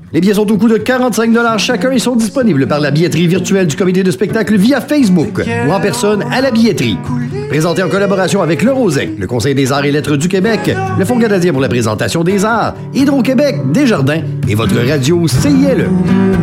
Les billets sont au coût de 45 $ chacun et sont disponibles par la billetterie virtuelle du comité de spectacle via Facebook ou en personne à la billetterie. Présenté en collaboration avec Le Rosin, le Conseil des arts et lettres du Québec, le Fonds canadien pour la présentation des arts, Hydro-Québec, Desjardins et votre radio CILE.